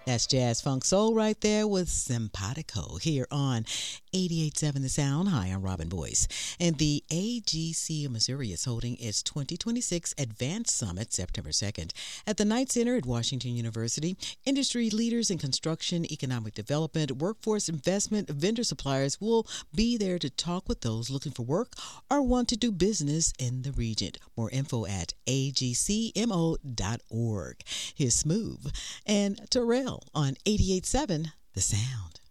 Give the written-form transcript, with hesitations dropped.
That's Jazz Funk Soul right there with Simpatico here on 88.7 The Sound. Hi, I'm Robin Boyce. And the AGC of Missouri is holding its 2026 Advanced Summit September 2nd at the Knight Center at Washington University. Industry leaders in construction, economic development, workforce investment, vendor suppliers will be there to talk with those looking for work or want to do business in the region. More info at agcmo.org. Here's Smooth and Terrell on 88.7 The Sound.